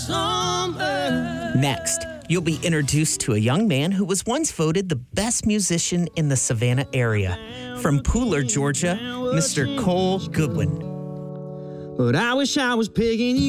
Next, you'll be introduced to a young man who was once voted the best musician in the Savannah area. From Pooler, Georgia, Mr. Cole Goodwin. But I wish I was picking you